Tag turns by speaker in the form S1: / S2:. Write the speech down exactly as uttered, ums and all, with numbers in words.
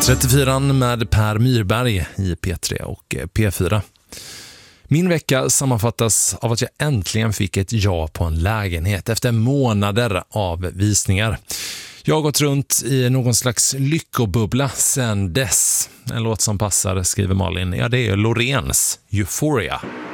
S1: trettiofyra med Per Myrberg i P tre och P fyra. Min vecka sammanfattas av att jag äntligen fick ett ja på en lägenhet efter månader av visningar. Jag har gått runt i någon slags lyckobubbla sedan dess. En låt som passar, skriver Malin. Ja, det är Loreens Euphoria.